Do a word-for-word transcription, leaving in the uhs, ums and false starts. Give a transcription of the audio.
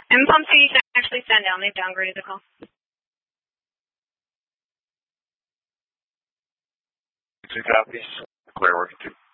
And Pump C, you can actually stand down. They've downgraded the call. Two copies. Clear working two.